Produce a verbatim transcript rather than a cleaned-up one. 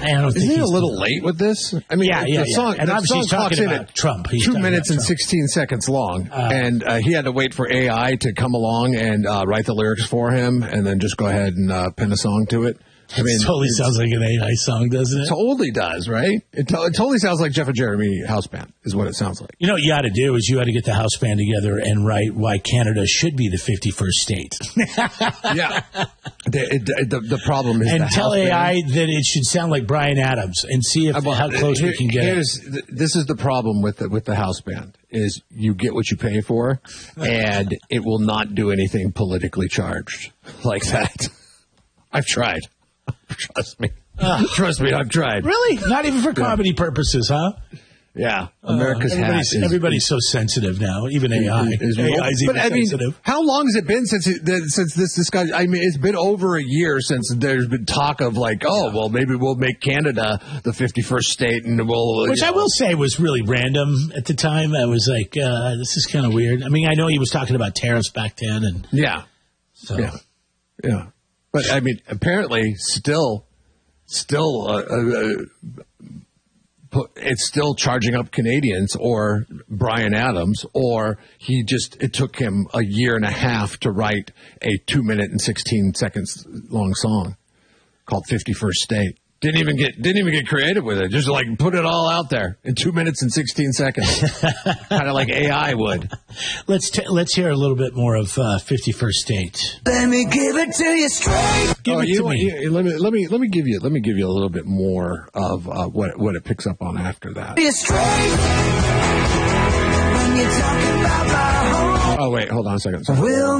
I don't Isn't think he a he's little the- late with this? I mean, Yeah, the yeah, yeah. song, And the obviously song he's talking clocks in about at Trump. He's two talking minutes about and Trump. sixteen seconds long, Uh, and uh, he had to wait for A I to come along and uh, write the lyrics for him, and then just go ahead and uh, pen a song to it. I mean, it totally it's- sounds like an A I song, doesn't it? Totally does, right? It, to- it totally sounds like Jeff and Jeremy house band, is what it sounds like. You know what you ought to do is you ought to get the house band together and write why Canada should be the fifty-first state. Yeah. The, it, the, the problem is and the tell house A I band. that it should sound like Brian Adams and see if Uh, how close here- we can get it. here's, th- This is the problem with the, with the house band, is you get what you pay for, and it will not do anything politically charged like that. I've tried. Trust me. Trust me, I've tried. Really? Not even for comedy purposes, huh? Yeah. America's Uh, hat everybody's, is, everybody's so sensitive now, even A I. is- A I is even but I mean, sensitive. how long has it been since it, that- since this this guy? I mean, it's been over a year since there's been talk of like, oh, well, maybe we'll make Canada the fifty-first state, and we'll. Which you I know. will say was really random at the time. I was like, uh, this is kind of weird. I mean, I know he was talking about tariffs back then, and Yeah. so Yeah. Yeah. But I mean, apparently, still, still, uh, uh, put, it's still charging up Canadians or Brian Adams, or he just, it took him a year and a half to write a two minute and sixteen seconds long song called fifty-first State. Didn't even get, didn't even get creative with it. Just like put it all out there in two minutes and sixteen seconds. Kind of like A I would. let's t- let's hear a little bit more of uh, fifty-first State. Let me give it to you straight. Give Oh, it you to know what? me. Yeah, let me let me let me give you let me give you a little bit more of uh, what what it picks up on after that. You straight. When you're talking about my home. Oh wait, hold on a second. Sorry. Will